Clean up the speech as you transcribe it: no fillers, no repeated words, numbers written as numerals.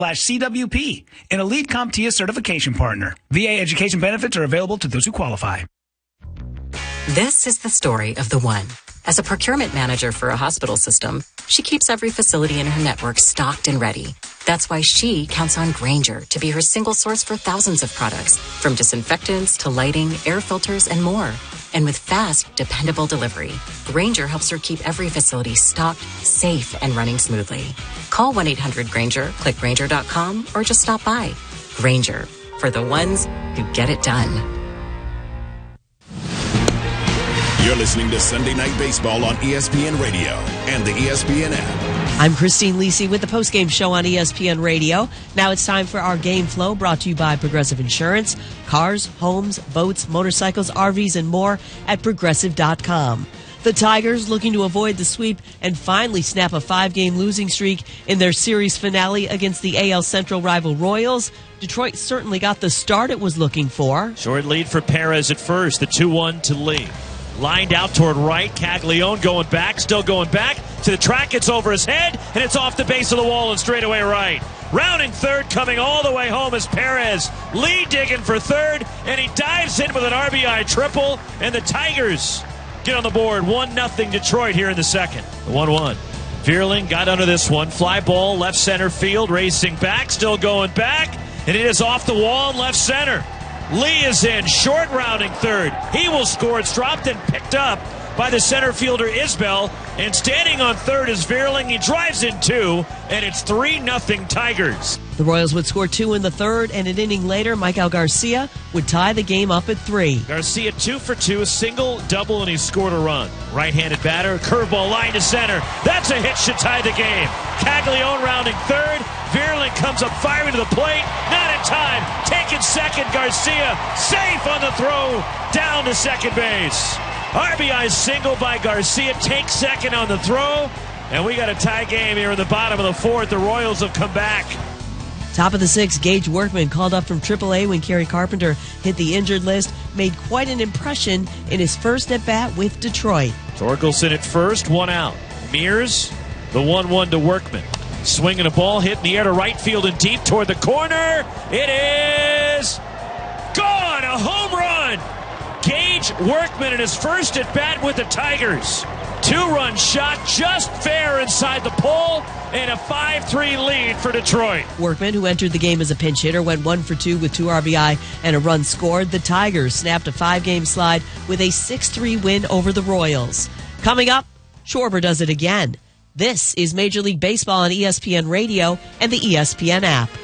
CWP, an elite CompTIA certification partner. VA education benefits are available to those who qualify. This is the story of the one. As a procurement manager for a hospital system, she keeps every facility in her network stocked and ready. That's why she counts on Grainger to be her single source for thousands of products, from disinfectants to lighting, air filters, and more. And with fast, dependable delivery, Grainger helps her keep every facility stocked, safe, and running smoothly. Call 1-800-GRAINGER, click Grainger.com, or just stop by. Grainger, for the ones who get it done. You're listening to Sunday Night Baseball on ESPN Radio and the ESPN app. I'm Christine Lisi with the postgame show on ESPN Radio. Now it's time for our Game Flow, brought to you by Progressive Insurance. Cars, homes, boats, motorcycles, RVs, and more at Progressive.com. The Tigers looking to avoid the sweep and finally snap a 5-game losing streak in their series finale against the AL Central rival Royals. Detroit certainly got the start it was looking for. Short lead for Perez at first, the 2-1 to lead. Lined out toward right, Caglione going back, still going back to the track. It's over his head, and it's off the base of the wall and straightaway right. Rounding third, coming all the way home is Perez. Lee digging for third, and he dives in with an RBI triple, and the Tigers get on the board. 1-0 Detroit here in the second. The 1-1. Vierling got under this one. Fly ball, left center field, racing back, still going back, and it is off the wall in left center. Lee is in, short rounding third. He will score. It's dropped and picked up by the center fielder Isbell. And standing on third is Vierling. He drives in two, and it's 3-0 Tigers. The Royals would score 2 in the third, and an inning later, Michael Garcia would tie the game up at 3. Garcia 2 for 2, a single, double, and he scored a run. Right-handed batter, curveball line to center. That's a hit, should tie the game. Caglione rounding third. Vierling comes up firing to the plate. Not in time. Taking second. Garcia safe on the throw down to second base. RBI single by Garcia. Takes second on the throw. And we got a tie game here in the bottom of the fourth. The Royals have come back. Top of the sixth, Gage Workman, called up from AAA when Kerry Carpenter hit the injured list, made quite an impression in his first at-bat with Detroit. Torkelson at first, 1 out. Mears, the 1-1 to Workman. Swinging a ball, hit in the air to right field and deep toward the corner. It is gone! A home run! Gage Workman in his first at-bat with the Tigers. 2-run shot, just fair inside the pole, and a 5-3 lead for Detroit. Workman, who entered the game as a pinch hitter, went 1 for 2 with 2 RBI and a run scored. The Tigers snapped a 5-game slide with a 6-3 win over the Royals. Coming up, Schwarber does it again. This is Major League Baseball on ESPN Radio and the ESPN app.